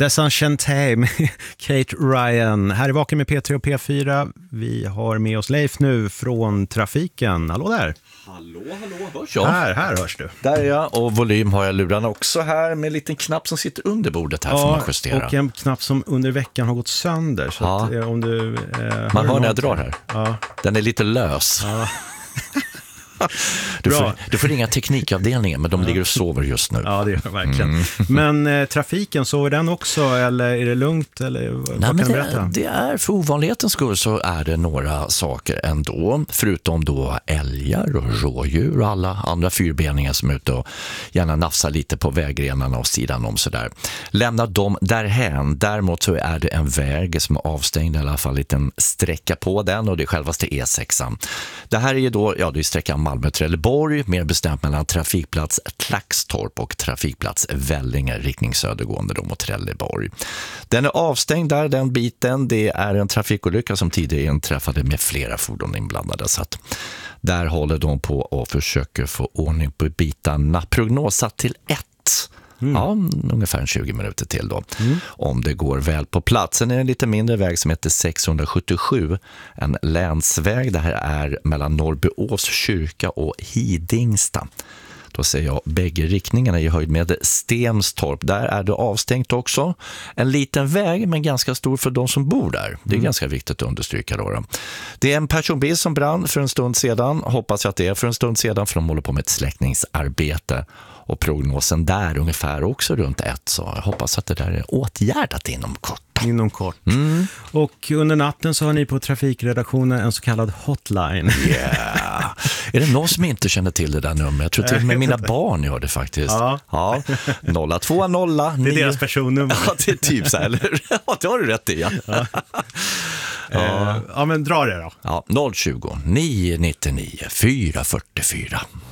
Desenchanté med Kate Ryan. Här är Vaken med P3 och P4. Vi har med oss Leif nu från trafiken. Hallå där. Hallå, hörs jag? Här hörs du. Där är jag, och volym har jag lurarna också här med en liten knapp som sitter under bordet här, får man justera. Och en knapp som under veckan har gått sönder. Så att, om du, man hör när jag drar här. Ja. Den är lite lös. Ja. Du får ringa teknikavdelningen, men de ligger och sover just nu. Ja, det gör verkligen. Men trafiken, sover den också, eller är det lugnt? Eller, vad kan du berätta? Det är, för ovanlighetens skull så är det några saker ändå, förutom då älgar och rådjur och alla andra fyrbeningar som är ute och gärna nafsar lite på vägrenarna och sidan om sådär. Lämna dem därhän. Däremot så är det en väg som är avstängd, i alla fall en liten sträcka på den, och det är självaste E6. Det här är ju då, det är sträckan Malmö-Trelleborg, mer bestämt mellan trafikplats Klaxtorp och trafikplats Vällinge, riktning södergående då mot Trelleborg. Den är avstängd där, den biten. Det är en trafikolycka som tidigare inträffade med flera fordon inblandade, så att där håller de på och försöker få ordning på bitarna. Prognosat till 1. Ja, ungefär 20 minuter till då. Om det går väl på plats. Sen är det en lite mindre väg som heter 677. En länsväg. Det här är mellan Norrbyås kyrka och Hidingsta. Då ser jag bägge riktningarna i höjd med Stenstorp. Där är det avstängt också. En liten väg, men ganska stor för de som bor där. Det är ganska viktigt att understryka då. Det är en personbil som brann för en stund sedan. Hoppas jag att det är för en stund sedan, för de håller på med ett släckningsarbete. Och prognosen där ungefär också runt 1. Så jag hoppas att det där är åtgärdat inom kort. Och under natten så har ni på trafikredaktionen en så kallad hotline. Yeah. Är det någon som inte känner till det där numret? Jag tror till och med mina barn gör det faktiskt. Ja. 020. Det är deras personnummer. Ja, det är typ så här, eller? Ja, det har du rätt i. Ja, men dra det då. Ja, 020 999 444.